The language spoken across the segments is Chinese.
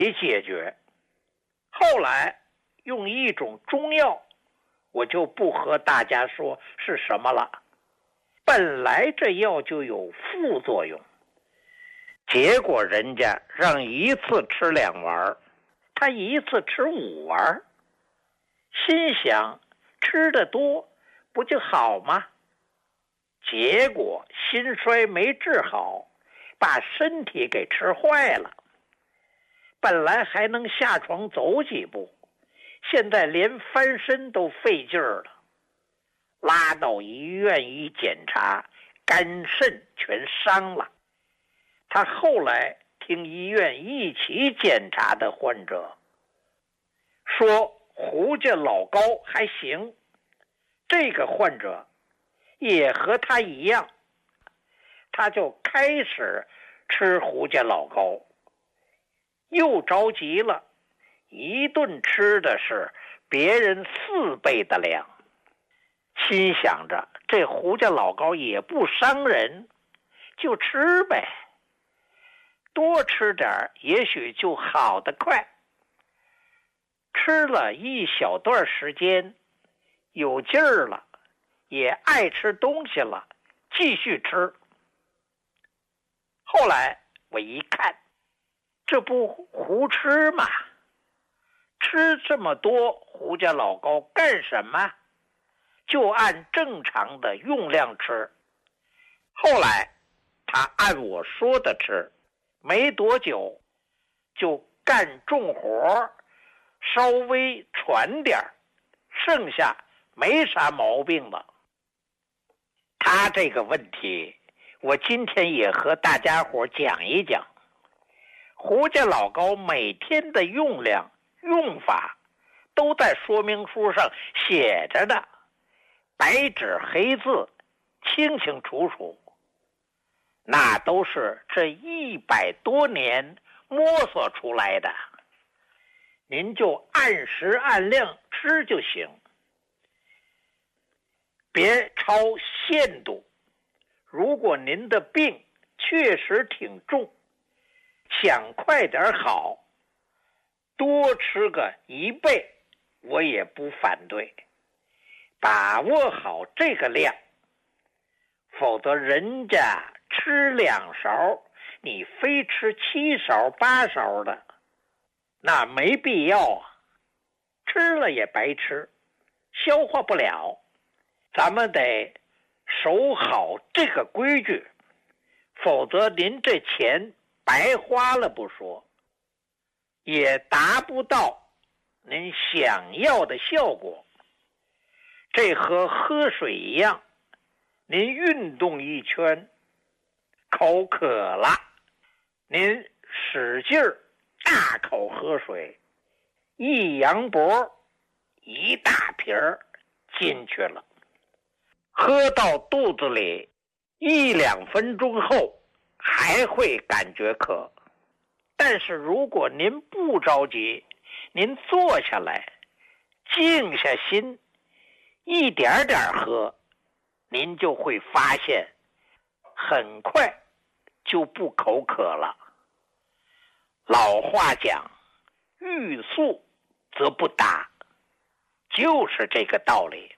解决。后来用一种中药，我就不和大家说是什么了。本来这药就有副作用，结果人家让一次吃2丸，他一次吃5丸，心想吃得多不就好吗？结果心衰没治好，把身体给吃坏了。本来还能下床走几步，现在连翻身都费劲儿了。拉到医院一检查，肝肾全伤了。他后来听医院一起检查的患者说胡家老高还行，这个患者也和他一样，他就开始吃胡家老高，又着急了，一顿吃的是别人4倍的量，心想着这胡家老高也不伤人，就吃呗，多吃点也许就好得快。吃了一小段时间，有劲儿了，也爱吃东西了，继续吃。后来我一看，这不胡吃吗？吃这么多胡家老高干什么？就按正常的用量吃。后来他按我说的吃，没多久就干重活，稍微喘点，剩下没啥毛病了。他这个问题我今天也和大家伙讲一讲。胡家老高每天的用量用法都在说明书上写着的，白纸黑字，清清楚楚。那都是这100多年摸索出来的，您就按时按量吃就行，别超限度。如果您的病确实挺重，想快点好，多吃个1倍我也不反对，把握好这个量，否则人家吃2勺，你非吃7勺8勺的，那没必要啊，吃了也白吃，消化不了。咱们得守好这个规矩，否则您这钱白花了不说，也达不到您想要的效果。这和喝水一样，您运动一圈，口渴了，您使劲儿大口喝水，一扬脖，一大瓶儿进去了，喝到肚子里1-2分钟后还会感觉渴。但是如果您不着急，您坐下来，静下心，一点点喝，您就会发现很快就不口渴了。老话讲，欲速则不达，就是这个道理。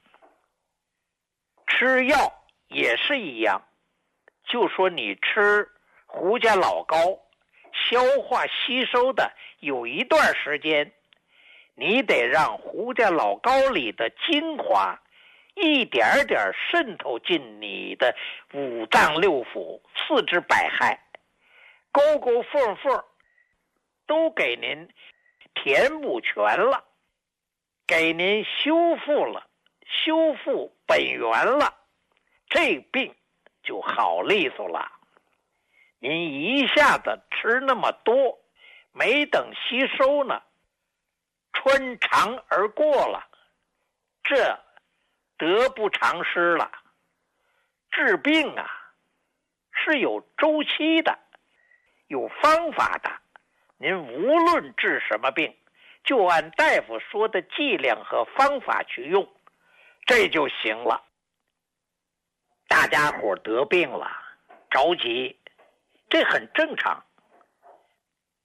吃药也是一样，就说你吃胡家老高，消化吸收的有一段时间，你得让胡家老高里的精华一点点渗透进你的5脏6腑、4肢百骸，沟沟缝缝都给您填补全了，给您修复了，修复本源了，这病就好利索了。您一下子吃那么多，没等吸收呢，穿肠而过了，这得不偿失了。治病啊，是有周期的，有方法的。您无论治什么病，就按大夫说的剂量和方法去用，这就行了。大家伙得病了，着急，这很正常。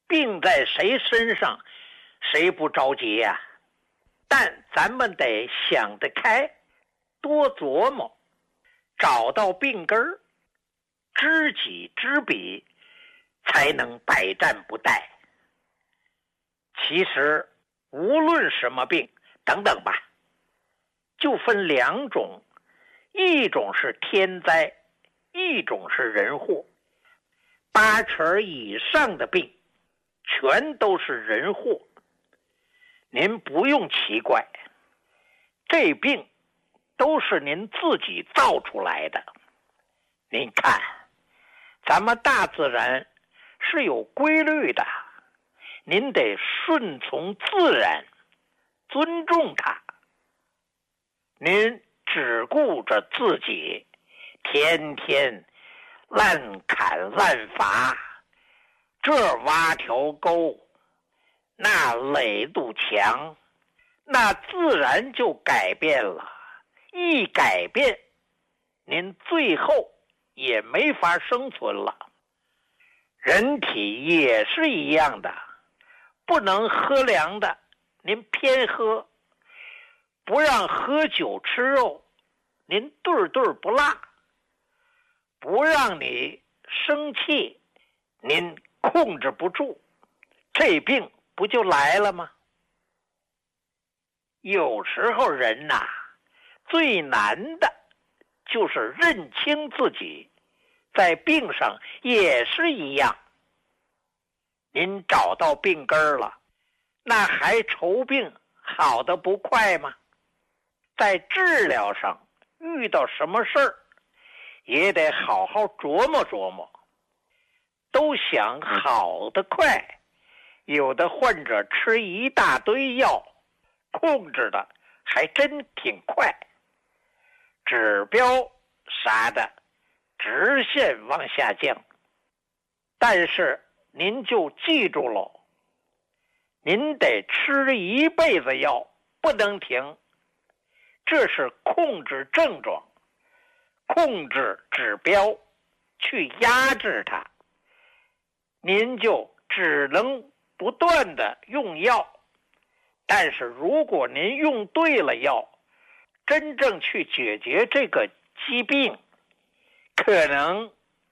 病在谁身上，谁不着急呀？但咱们得想得开，多琢磨，找到病根儿，知己知彼，才能百战不殆。其实无论什么病，等等吧，就分两种，一种是天灾，一种是人祸。80%以上的病全都是人祸。您不用奇怪，这病都是您自己造出来的。您看，咱们大自然是有规律的，您得顺从自然，尊重它。您只顾着自己，天天滥砍滥伐，这挖条沟，那垒堵墙，那自然就改变了。一改变，您最后也没法生存了。人体也是一样的，不能喝凉的您偏喝，不让喝酒吃肉，您顿顿不辣，不让你生气，您控制不住，这病不就来了吗？有时候人呐，最难的就是认清自己，在病上也是一样。您找到病根儿了，那还愁病好得不快吗？在治疗上遇到什么事儿，也得好好琢磨琢磨。都想好得快，有的患者吃一大堆药，控制的还真挺快，指标啥的直线往下降。但是您就记住喽，您得吃一辈子药，不能停。这是控制症状，控制指标，去压制它。您就只能不断的用药，但是如果您用对了药，真正去解决这个疾病，可能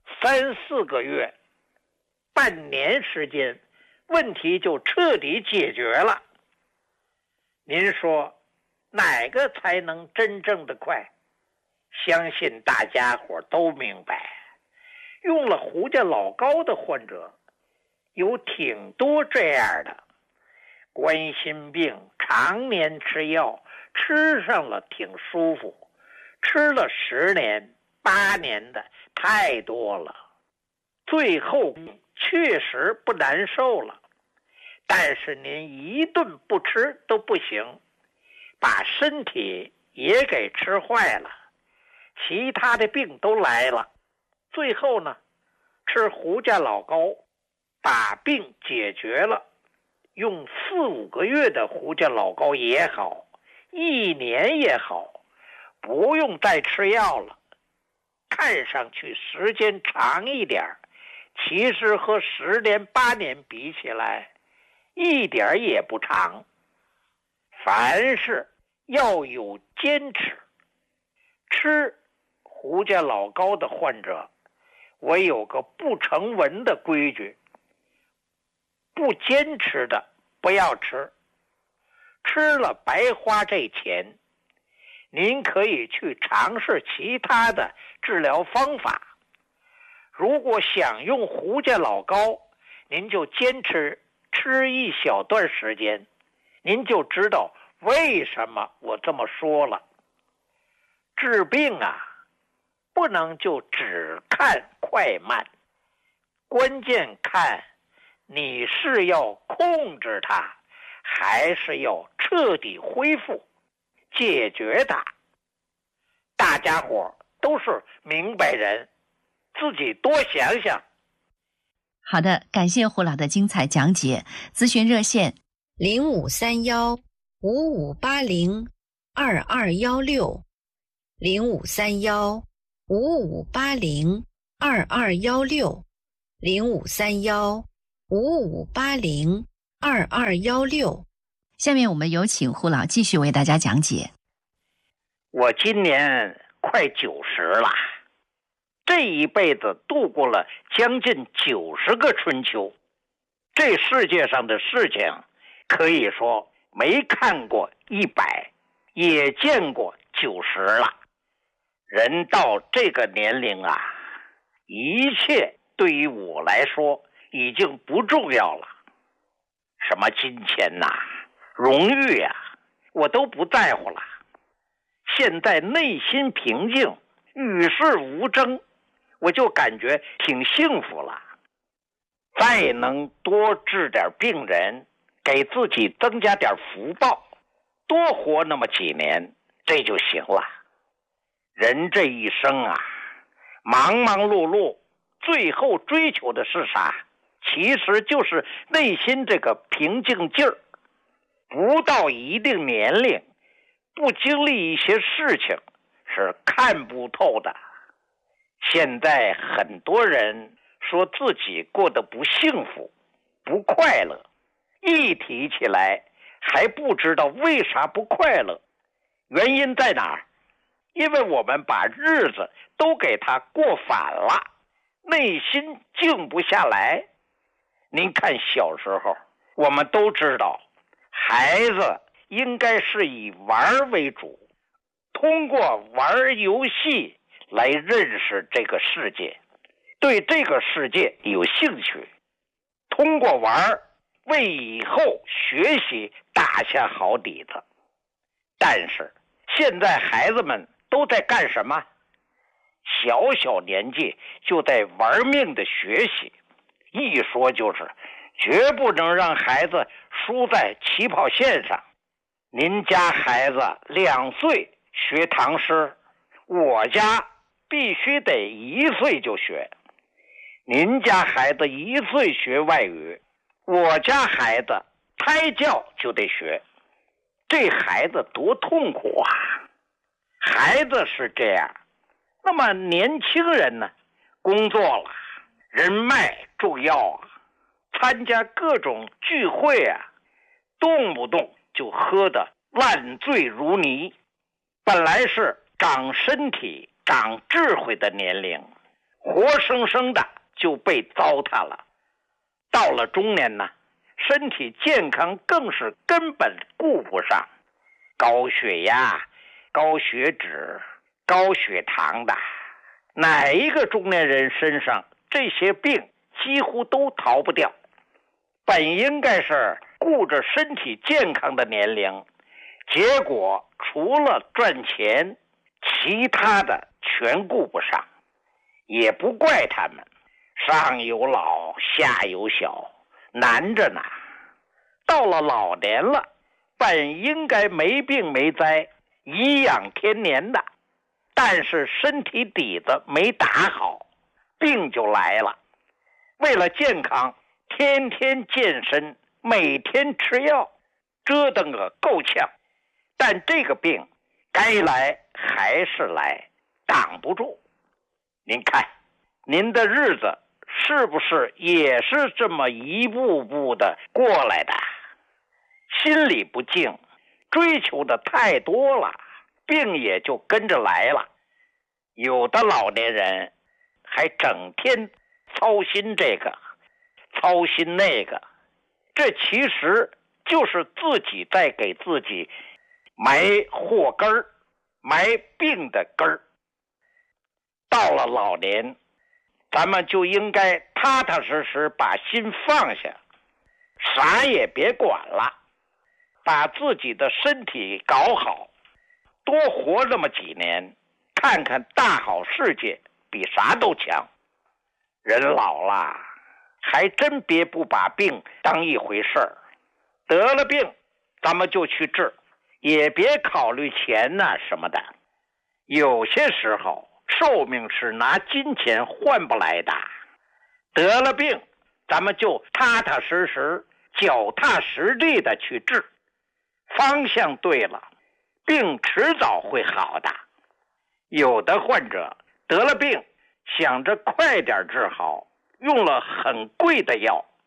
3-4个月、半年时间，问题就彻底解决了。您说哪个才能真正的快？相信大家伙都明白，用了胡家老高的患者有挺多这样的，冠心病常年吃药，吃上了挺舒服，吃了10年、8年的太多了，最后确实不难受了，但是您一顿不吃都不行，把身体也给吃坏了，其他的病都来了。最后呢，吃胡家老高把病解决了，用4-5个月的胡家老高也好，1年也好，不用再吃药了。看上去时间长一点，其实和10年8年比起来一点也不长。凡事要有坚持，吃胡家老高的患者，我有个不成文的规矩，不坚持的不要吃，吃了白花这钱。您可以去尝试其他的治疗方法。如果想用胡家老高，您就坚持吃一小段时间，您就知道为什么我这么说了。治病啊，不能就只看快慢，关键看你是要控制它，还是要彻底恢复解决它。大家伙都是明白人，自己多想想。 好的，感谢胡老的精彩讲解。咨询热线 0531-5580-2216 0531-5580-2216 0531 55802216。 下面我们有请胡老继续为大家讲解。 我今年快90了，这一辈子度过了将近90个春秋，这世界上的事情可以说没看过100，也见过90了。人到这个年龄啊，一切对于我来说已经不重要了，什么金钱呐、荣誉啊，我都不在乎了。现在内心平静，与世无争，我就感觉挺幸福了。再能多治点病人，给自己增加点福报，多活那么几年，这就行了。人这一生啊，忙忙碌碌，最后追求的是啥？其实就是内心这个平静劲儿。不到一定年龄，不经历一些事情是看不透的。现在很多人说自己过得不幸福、不快乐，一提起来还不知道为啥不快乐，原因在哪儿？因为我们把日子都给他过反了，内心静不下来。您看小时候，我们都知道，孩子应该是以玩为主，通过玩游戏来认识这个世界，对这个世界有兴趣，通过玩为以后学习打下好底子。但是现在孩子们都在干什么？小小年纪就在玩命的学习，一说就是绝不能让孩子输在起跑线上。您家孩子2岁学唐诗，我家必须得1岁就学。您家孩子1岁学外语，我家孩子胎教就得学。这孩子多痛苦啊！孩子是这样，那么年轻人呢？工作了，人脉重要啊，参加各种聚会啊，动不动就喝得烂醉如泥。本来是长身体、长智慧的年龄，活生生的就被糟蹋了。到了中年呢，身体健康更是根本顾不上，高血压、高血脂、高血糖的，哪一个中年人身上这些病几乎都逃不掉。本应该是顾着身体健康的年龄，结果除了赚钱，其他的全顾不上。也不怪他们，上有老下有小，难着呢。到了老年了，本应该没病没灾，颐养天年的，但是身体底子没打好，病就来了。为了健康，天天健身，每天吃药，折腾个够呛。但这个病该来还是来，挡不住。您看，您的日子是不是也是这么一步步的过来的？心里不静，追求的太多了，病也就跟着来了。有的老年人还整天操心这个，操心那个，这其实就是自己在给自己埋祸根儿，埋病的根儿。到了老年，咱们就应该踏踏实实把心放下，啥也别管了，把自己的身体搞好，多活那么几年，看看大好世界比啥都强。人老了，还真别不把病当一回事儿，得了病咱们就去治，也别考虑钱呐什么的。有些时候寿命是拿金钱换不来的，得了病咱们就踏踏实实、脚踏实地的去治，方向对了，病迟早会好的。有的患者得了病，想着快点治好，用了很贵的药，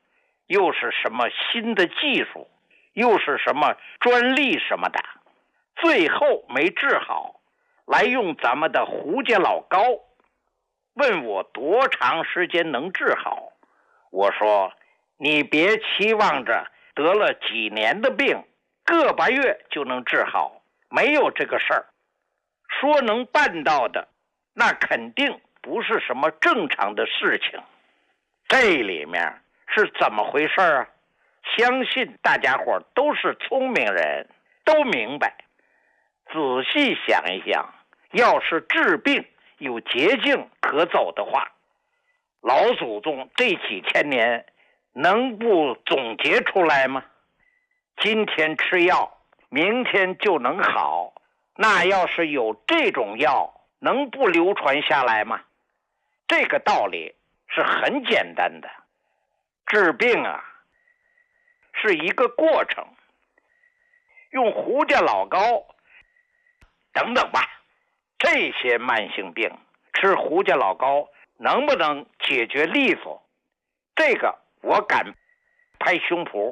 又是什么新的技术，又是什么专利什么的，最后没治好，来用咱们的胡家老膏，问我多长时间能治好。我说你别期望着得了几年的病，个把月就能治好，没有这个事儿。说能办到的，那肯定不是什么正常的事情。这里面是怎么回事啊？相信大家伙都是聪明人，都明白。仔细想一想，要是治病有捷径可走的话，老祖宗这几千年能不总结出来吗？今天吃药，明天就能好，那要是有这种药，能不流传下来吗？这个道理是很简单的。治病啊，是一个过程。用胡家老膏等等吧，这些慢性病吃胡家老膏能不能解决利索？这个我敢拍胸脯。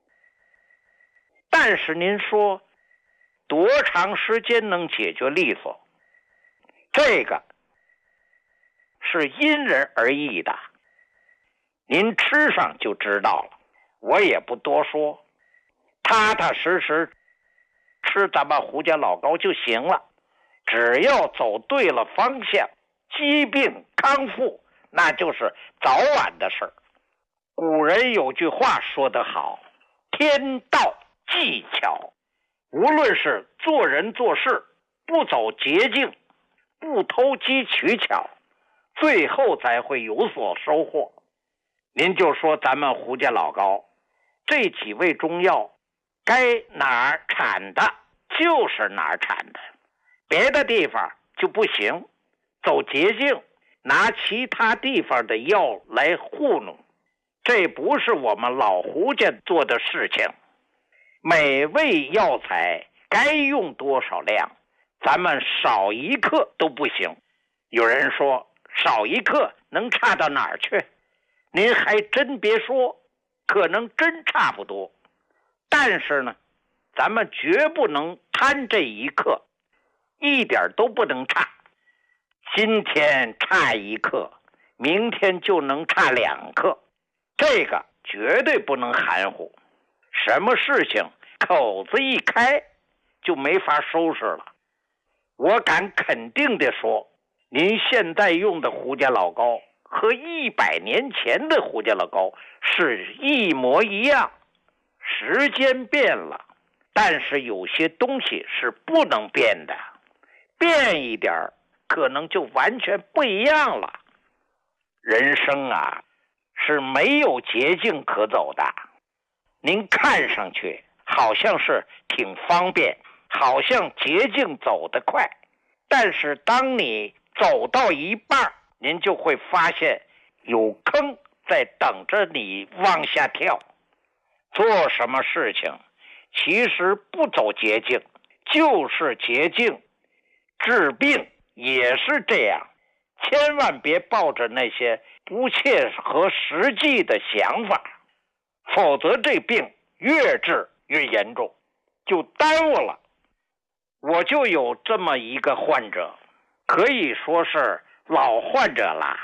但是您说多长时间能解决利索？这个是因人而异的，您吃上就知道了，我也不多说，踏踏实实吃咱们胡家老膏就行了。只要走对了方向，疾病康复那就是早晚的事儿。古人有句话说得好，天道技巧，无论是做人做事，不走捷径，不投机取巧，最后才会有所收获。您就说咱们胡家老膏这几味中药，该哪儿产的就是哪儿产的，别的地方就不行，走捷径，拿其他地方的药来糊弄，这不是我们老胡家做的事情。每味药材该用多少量，咱们少一克都不行。有人说少一克能差到哪儿去？您还真别说，可能真差不多。但是呢，咱们绝不能贪这一克，一点都不能差。今天差1克，明天就能差2克，这个绝对不能含糊。什么事情口子一开就没法收拾了。我敢肯定地说，您现在用的胡家老膏和100年前的胡家老膏是一模一样。时间变了，但是有些东西是不能变的，变一点可能就完全不一样了。人生啊，是没有捷径可走的。您看上去好像是挺方便，好像捷径走得快，但是当你走到一半，您就会发现有坑在等着你往下跳。做什么事情其实不走捷径就是捷径，治病也是这样，千万别抱着那些不切合实际的想法，否则这病越治越严重，就耽误了。我就有这么一个患者，可以说是老患者啦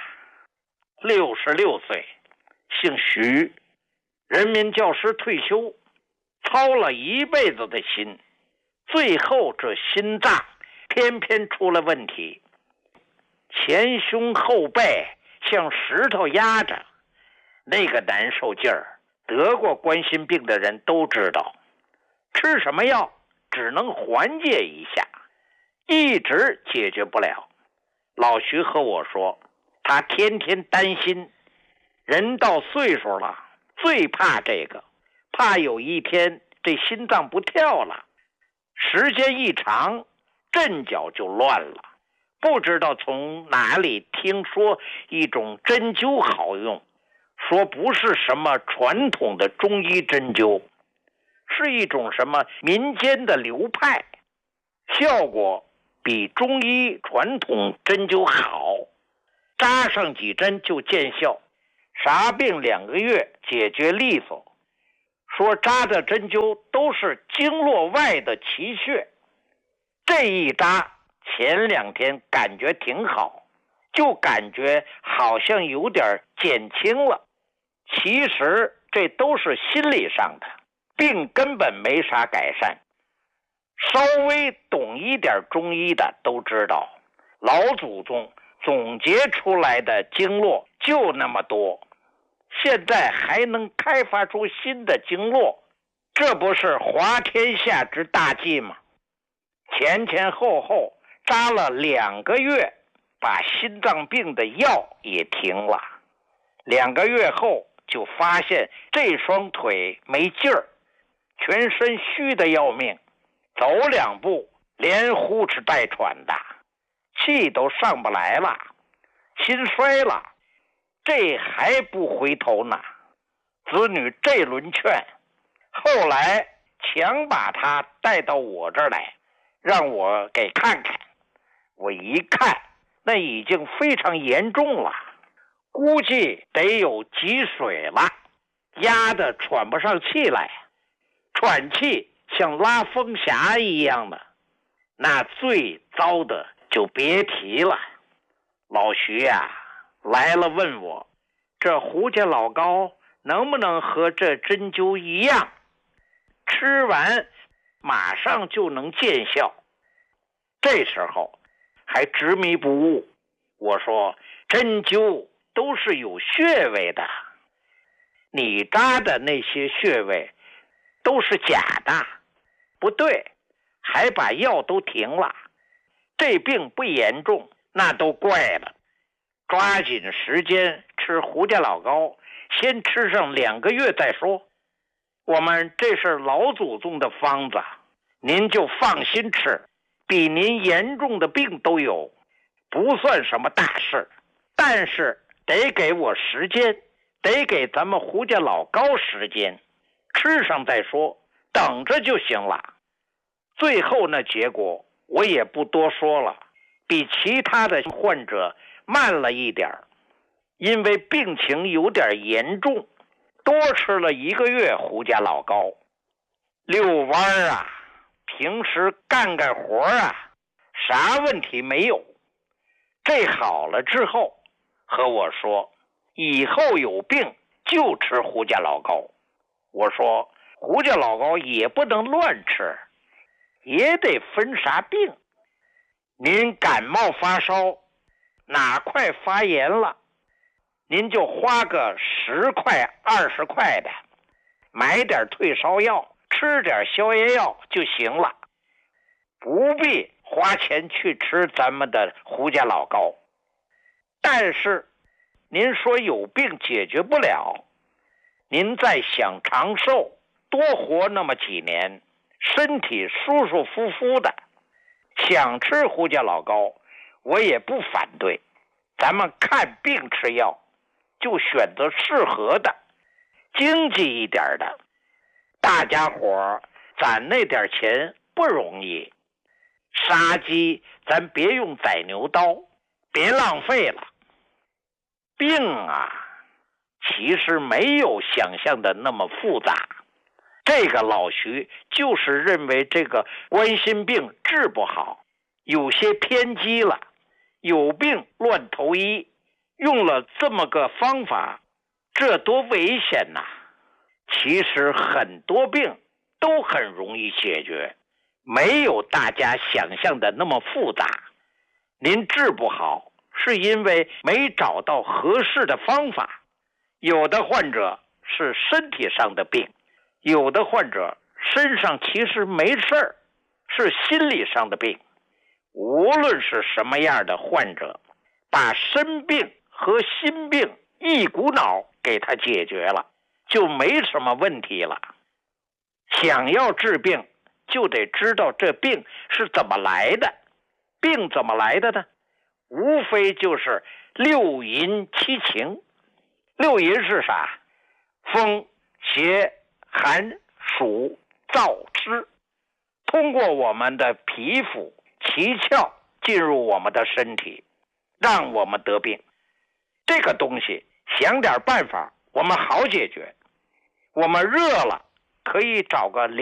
，66岁，姓徐，人民教师退休，操了一辈子的心，最后这心脏偏偏出了问题，前胸后背像石头压着，那个难受劲儿，得过冠心病的人都知道。吃什么药只能缓解一下，一直解决不了。老徐和我说，他天天担心，人到岁数了最怕这个，怕有一天这心脏不跳了，时间一长阵脚就乱了。不知道从哪里听说一种针灸好用，说不是什么传统的中医针灸，是一种什么民间的流派，效果比中医传统针灸好，扎上几针就见效， 啥病2个月解决利索，说扎的针灸都是经络外的奇穴。这一扎前2天感觉挺好，就感觉好像有点减轻了，其实这都是心理上的，病根本没啥改善。稍微懂一点中医的都知道，老祖宗总结出来的经络就那么多，现在还能开发出新的经络，这不是滑天下之大计吗？前后扎了2个月，把心脏病的药也停了。2个月后就发现这双腿没劲儿，全身虚的要命，走2步连呼哧带喘的，气都上不来了，心衰了，这还不回头呢。子女这轮劝，后来强把他带到我这儿来，让我给看看。我一看，那已经非常严重了，估计得有积水了，压得喘不上气来，喘气像拉风匣一样的，那最糟的就别提了。老徐呀，来了问我，这胡家老膏能不能和这针灸一样，吃完马上就能见效？这时候还执迷不悟，我说针灸都是有穴位的，你扎的那些穴位都是假的。不对，还把药都停了，这病不严重那都怪了。抓紧时间吃胡家老膏，先吃上2个月再说。我们这是老祖宗的方子，您就放心吃，比您严重的病都有，不算什么大事。但是得给我时间，得给咱们胡家老膏时间，吃上再说，等着就行了。最后那结果我也不多说了，比其他的患者慢了一点，因为病情有点严重，多吃了1个月胡家老膏。遛弯啊，平时干活啊，啥问题没有。这好了之后和我说，以后有病就吃胡家老膏。我说胡家老膏也不能乱吃，也得分啥病。您感冒发烧，哪块发炎了，您就花个10块20块的，买点退烧药，吃点消炎药就行了，不必花钱去吃咱们的胡家老膏。但是您说有病解决不了，您再想长寿，多活那么几年，身体舒舒服服的，想吃胡家老膏我也不反对。咱们看病吃药，就选择适合的，经济一点的。大家伙攒那点钱不容易，杀鸡咱别用宰牛刀，别浪费了。病啊，其实没有想象的那么复杂。这个老徐就是认为这个冠心病治不好，有些偏激了，有病乱投医，用了这么个方法，这多危险呐！其实很多病都很容易解决，没有大家想象的那么复杂。您治不好是因为没找到合适的方法。有的患者是身体上的病，有的患者身上其实没事儿，是心理上的病。无论是什么样的患者，把身病和心病一股脑给他解决了，就没什么问题了。想要治病，就得知道这病是怎么来的。病怎么来的呢？无非就是6淫7情。6淫是啥？风、邪、寒、暑、燥、湿，通过我们的皮肤、脐窍进入我们的身体，让我们得病。这个东西想点办法，我们好解决。我们热了，可以找个